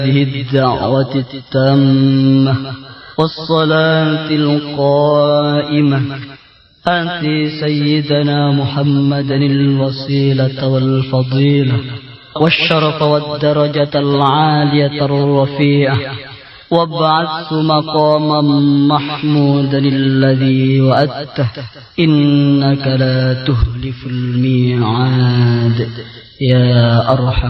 هذه الدعوة التامة والصلاة القائمة آتِ سيدنا محمدا الوسيلة والفضيلة والشرف والدرجة العالية الرفيعة وابعثه مقاما محمودا الذي وعدته إنك لا تخلف الميعاد يا أرحم